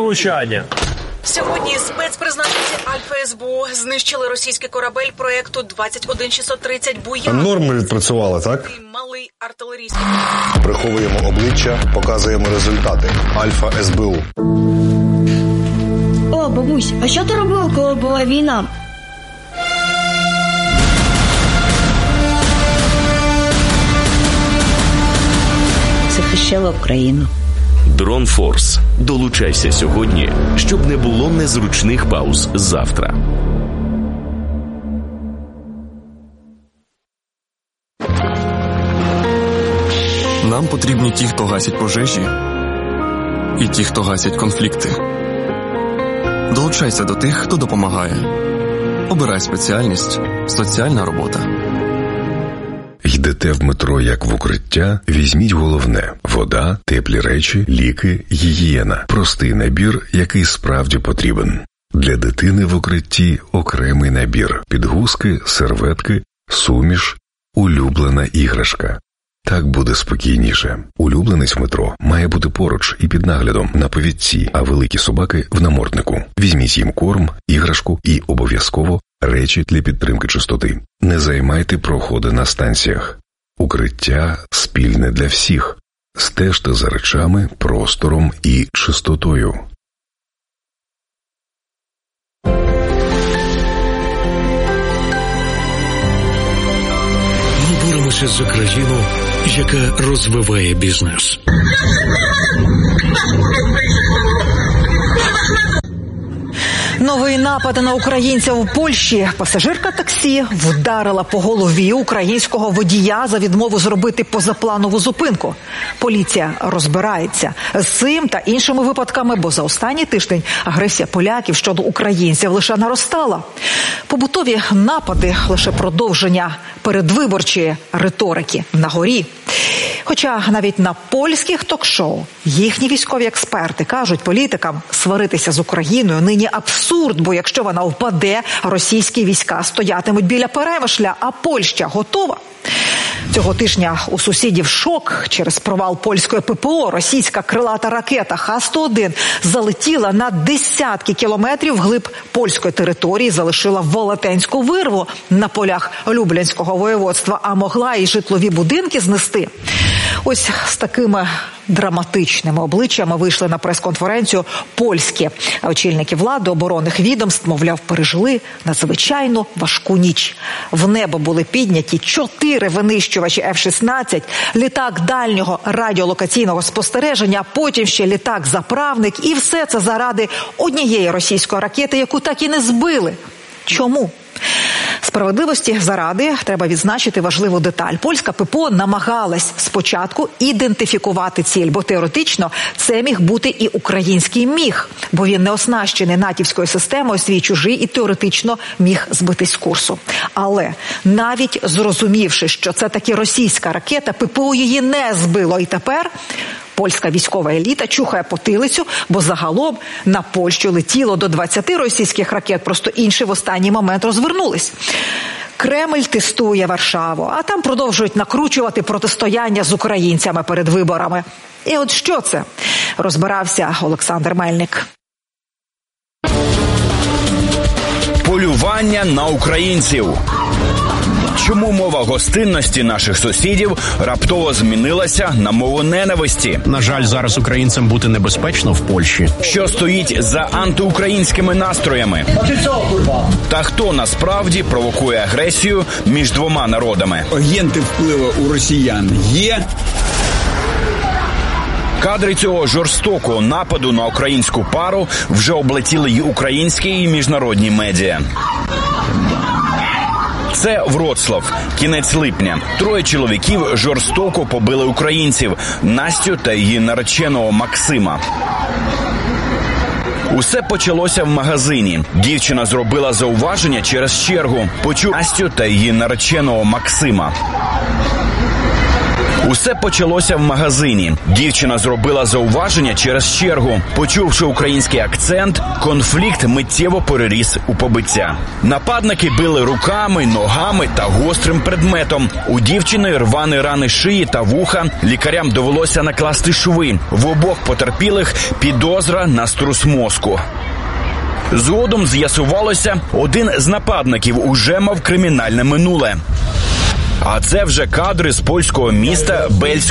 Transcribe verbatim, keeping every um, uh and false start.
влучання. Сьогодні спецпризначенці Альфа СБУ знищили російський корабель проєкту двадцять один шістсот тридцять «Буян». Норми відпрацювали, так? Малий артилерійський. Приховуємо обличчя, показуємо результати. Альфа СБУ. О, бабусь, а що ти робила, коли була війна? Захищала Україну. Дрон Форс. Долучайся сьогодні, щоб не було незручних пауз завтра. Нам потрібні ті, хто гасять пожежі, і ті, хто гасять конфлікти. Долучайся до тих, хто допомагає. Обирай спеціальність «Соціальна робота». Йдете в метро як в укриття? Візьміть головне – вода, теплі речі, ліки, гігієна. Простий набір, який справді потрібен. Для дитини в укритті окремий набір – підгузки, серветки, суміш, улюблена іграшка. Так буде спокійніше. Улюбленець в метро має бути поруч і під наглядом на повідці, а великі собаки – в наморднику. Візьміть їм корм, іграшку і обов'язково речі для підтримки чистоти. Не займайте проходи на станціях. Укриття спільне для всіх. Стежте за речами, простором і чистотою. Ми боремося за країну, яка розвиває бізнес. Новий напад на українця у Польщі. Пасажирка таксі вдарила по голові українського водія за відмову зробити позапланову зупинку. Поліція розбирається з цим та іншими випадками, бо за останній тиждень агресія поляків щодо українців лише наростала. Побутові напади – лише продовження передвиборчої риторики на горі. Хоча навіть на польських ток-шоу їхні військові експерти кажуть політикам, сваритися з Україною нині абсурд, бо якщо вона впаде, російські війська стоятимуть біля Перемишля, а Польща готова. Цього тижня у сусідів шок через провал польської ППО. Російська крилата ракета Х сто один залетіла на десятки кілометрів вглиб польської території, залишила велетенську вирву на полях Люблянського воєводства, а могла і житлові будинки знести. Ось з такими драматичними обличчями вийшли на прес-конференцію польські очільники влади, оборонних відомств, мовляв, пережили надзвичайно важку ніч. В небо були підняті чотири винищувачі Ф шістнадцять, літак дальнього радіолокаційного спостереження, потім ще літак-заправник, і все це заради однієї російської ракети, яку так і не збили. Чому? Справедливості заради треба відзначити важливу деталь. Польська ППО намагалась спочатку ідентифікувати ціль, бо теоретично це міг бути і український міг, бо він не оснащений натівською системою, свій чужий, і теоретично міг збитись з курсу. Але навіть зрозумівши, що це таки російська ракета, ППО її не збило, і тепер польська військова еліта чухає потилицю, бо загалом на Польщу летіло до двадцяти російських ракет, просто інші в останній момент розвернулись. Кремль тестує Варшаву, а там продовжують накручувати протистояння з українцями перед виборами. І от що це? Розбирався Олександр Мельник. Полювання на українців. Чому мова гостинності наших сусідів раптово змінилася на мову ненависті? На жаль, зараз українцям бути небезпечно в Польщі. Що стоїть за антиукраїнськими настроями? Та хто насправді провокує агресію між двома народами? Агенти впливу у росіян є? Кадри цього жорстокого нападу на українську пару вже облетіли й українські, і міжнародні медіа. Це Вроцлав, кінець липня. Троє чоловіків жорстоко побили українців – Настю та її нареченого Максима. Усе почалося в магазині. Дівчина зробила зауваження через чергу. Почув Настю та її нареченого Максима. Усе почалося в магазині. Дівчина зробила зауваження через чергу. Почувши український акцент, конфлікт миттєво переріс у побиття. Нападники били руками, ногами та гострим предметом. У дівчини рвані рани шиї та вуха. Лікарям довелося накласти шви. В обох потерпілих підозра на струс мозку. Згодом з'ясувалося, один з нападників уже мав кримінальне минуле. А це вже кадри з польського міста Бельськ.